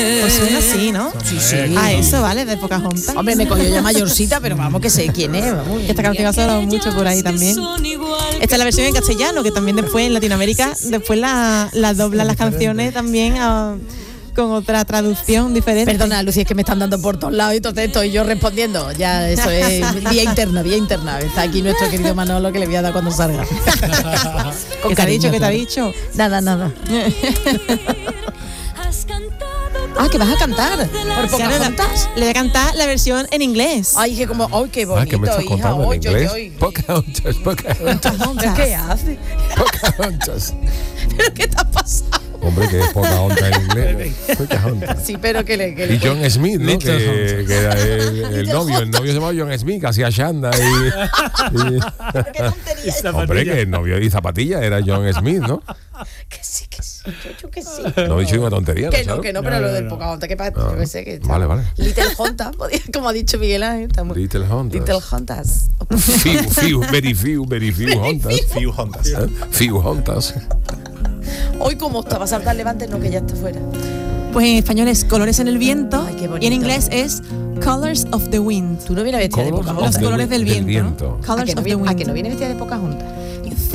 Pues suena así, ¿no? Sí, sí. Ah, eso, vale, de Pocahontas. Hombre, me cogió ya mayorcita, pero vamos que sé quién es. Vamos. Esta canción ha sonado mucho por ahí también. Esta es la versión en castellano, que también después en Latinoamérica, después la doblan las canciones también con otra traducción diferente. Perdona, Lucía, es que me están dando por todos lados y entonces estoy yo respondiendo. Ya, eso es vía interna. Está aquí nuestro querido Manolo, que le voy a dar cuando salga. ¿Qué te ha dicho? ¿Qué te ha dicho? Nada. Ah, que vas a cantar por Pocahontas. Le voy a cantar la versión en inglés. Ay, que como, ay, qué bonito, ¿qué me estás hija. contando en inglés? Oy. Pocahontas. ¿Pero qué hace? Pocahontas. ¿Pero qué te ha pasado? Hombre, que es Pocahontas en inglés. Pocahontas. Sí, pero que le Y John Smith, ¿no? Little Que era el novio. El novio se llamaba John Smith, que hacía Shanda y qué tontería. hombre, que el novio y zapatilla era John Smith, ¿no? Que sí. Yo que sí. No he dicho una tontería, ¿no? Que no, ¿sabes? pero lo del Pocahontas, que pasa, yo que sé que está. Vale. Little Hontas, como ha dicho Miguel Ángel. Little Hontas. Little Hontas. Very few Hontas. Few Hondas. Few Hontas. Hoy como estaba a saltar levante, no, que ya está fuera. Pues en español es Colores en el viento. Ay, qué bonito. Y en inglés es Colors of the Wind. Tú no vienes vestida de Colors Pocahontas. Los colores del viento. ¿no? ¿A Colors que no of the viene, Wind. vestida de Pocahontas?